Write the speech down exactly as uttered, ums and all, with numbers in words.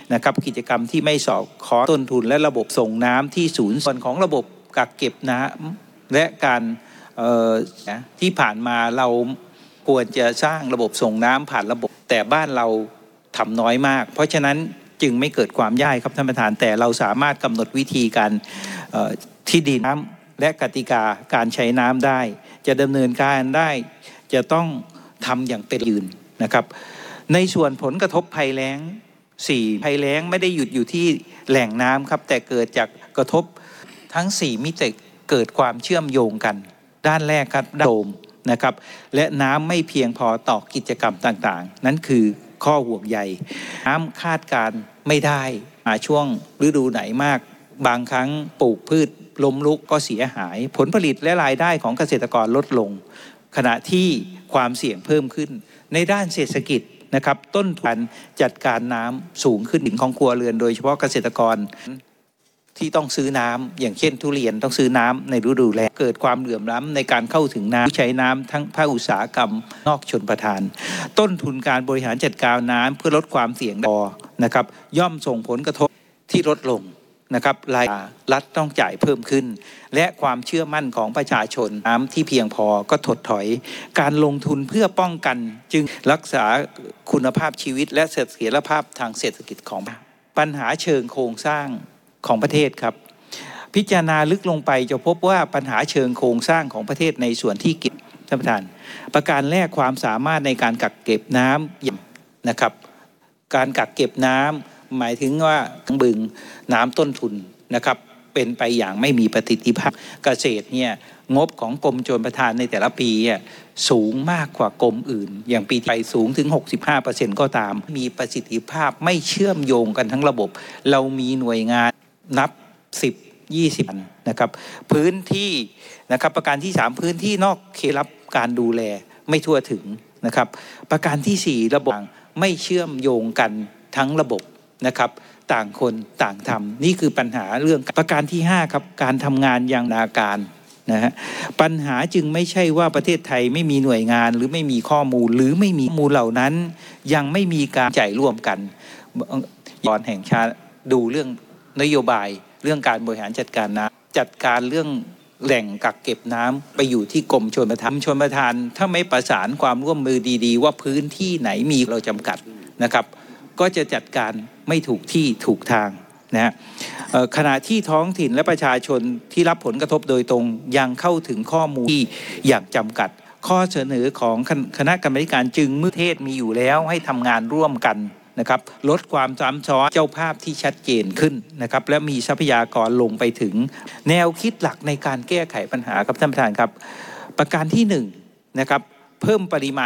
นะครับกิจกรรมที่ไม่สอดคล้องต้นทุนและระบบส่งน้ำที่ศูนย์ส่วนของระบบกักเก็บน้ำและการที่ผ่านมาเราควรจะสร้างระบบส่งน้ำผ่านระบบแต่บ้านเราทำน้อยมากเพราะฉะนั้นจึงไม่เกิดความยากครับท่านประธานแต่เราสามารถกำหนดวิธีการที่ดินน้ำและกติกาการใช้น้ำได้จะดำเนินการได้จะต้องทำอย่างเป็นยืนนะครับในส่วนผลกระทบภัยแล้งสี่ภัยแล้งไม่ได้หยุดอยู่ที่แหล่งน้ำครับแต่เกิดจากกระทบทั้งสี่มิติเกิดความเชื่อมโยงกันด้านแรกครับโดมนะครับและน้ำไม่เพียงพอต่อกิจกรรมต่างๆนั่นคือข้อห่วงใยน้ำคาดการไม่ได้มาช่วงฤดูไหนมากบางครั้งปลูกพืชล้มลุกก็เสียหายผลผลิตและรายได้ของเกษตรกรลดลงขณะที่ความเสี่ยงเพิ่มขึ้นในด้านเศรษฐกิจนะครับต้นทุนจัดการน้ำสูงขึ้นของครัวเรือนโดยเฉพาะเกษตรกรที่ต้องซื้อน้ำอย่างเช่นทุเรียนต้องซื้อน้ำในฤดูแล้งเกิดความเหลื่อมล้ำในการเข้าถึงน้ำใช้น้ำทั้งภาคอุตสาหกรรมนอกชนประทานต้นทุนการบริหารจัดการน้ำเพื่อลดความเสี่ยงต่อนะครับย่อมส่งผลกระทบที่ลดลงนะครับรายรัฐต้องจ่ายเพิ่มขึ้นและความเชื่อมั่นของประชาชนน้ำที่เพียงพอก็ถดถอยการลงทุนเพื่อป้องกันจึงรักษาคุณภาพชีวิตและเสถียรภาพทางเศรษฐกิจของปัญหาเชิงโครงสร้างของประเทศครับพิจารณาลึกลงไปจะพบว่าปัญหาเชิงโครงสร้างของประเทศในส่วนที่กิจท่านประธานประการแรกความสามารถในการกักเก็บน้ำนะครับการกักเก็บน้ำหมายถึงว่าบึงน้ำต้นทุนนะครับเป็นไปอย่างไม่มีประสิทธิภาพเกษตรเนี่ยงบของกรมชลประทานในแต่ละปีสูงมากกว่ากรมอื่นอย่างปีไปสูงถึง หกสิบห้าเปอร์เซ็นต์ ก็ตามมีประสิทธิภาพไม่เชื่อมโยงกันทั้งระบบเรามีหน่วยงานนับสิบ ยี่สิบนะครับพื้นที่นะครับประการที่สามพื้นที่นอกเขตรับการดูแลไม่ทั่วถึงนะครับประการที่สี่ระบบไม่เชื่อมโยงกันทั้งระบบนะครับต่างคนต่างทำนี่คือปัญหาเรื่องประการที่ห้าครับการทำงานอย่างนาการนะฮะปัญหาจึงไม่ใช่ว่าประเทศไทยไม่มีหน่วยงานหรือไม่มีข้อมูลหรือไม่มีข้อมูลเหล่านั้นยังไม่มีการจ่ายร่วมกันบอร์ดแห่งชาติดูเรื่องนโยบายเรื่องการบริหารจัดการน้ำจัดการเรื่องแหล่งกักเก็บน้ำไปอยู่ที่กรมชลประทานชลประทานถ้าไม่ประสานความร่วมมือดีๆว่าพื้นที่ไหนมีเราจำกัดนะครับก็จะจัดการไม่ถูกที่ถูกทางนะฮะขณะที่ท้องถิ่นและประชาชนที่รับผลกระทบโดยตรงยังเข้าถึงข้อมูลที่อย่างจำกัดข้อเสนอของคณะกรรมการจึงเมื่อประเทศมีอยู่แล้วให้ทำงานร่วมกันนะครับลดความซ้ำซ้อนเจ้าภาพที่ชัดเจนขึ้นนะครับและมีทรัพยากรลงไปถึงแนวคิดหลักในการแก้ไขปัญหาครับท่านประธานครับประการที่หนึ่งนะครับเพิ่มปริมาณ